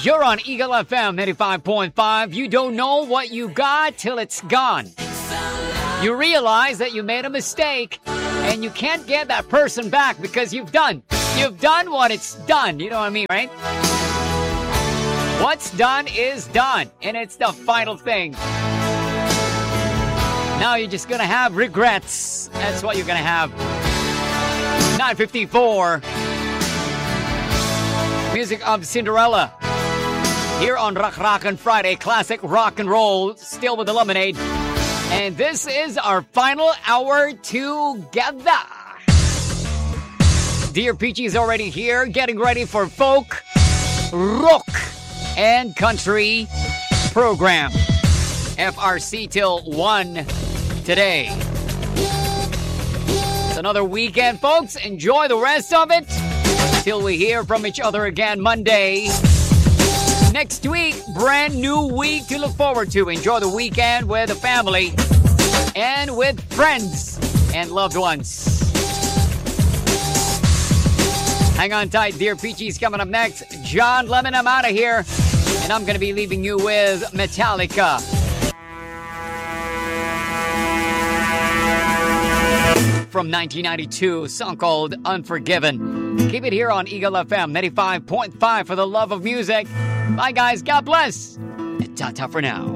You're on Eagle FM 95.5. You don't know what you got till it's gone. You realize that you made a mistake and you can't get that person back because you've done what it's done. You know what I mean, right? What's done is done, and it's the final thing. Now you're just gonna have regrets. That's what you're gonna have. 9:54. Music of Cinderella. Here on Rock Rockin' Friday, classic rock and roll, still with the lemonade. And this is our final hour together. Dear Peachy is already here, getting ready for folk, rock, and country program. FRC till 1 today. It's another weekend, folks. Enjoy the rest of it till we hear from each other again Monday. Next week, brand new week to look forward to. Enjoy the weekend with the family and with friends and loved ones. Hang on tight, dear Peachies. Coming up next, John Lemon. I'm out of here, and I'm going to be leaving you with Metallica. From 1992, a song called Unforgiven. Keep it here on Eagle FM 95.5 for the love of music. Bye, guys. God bless. And ta-ta for now.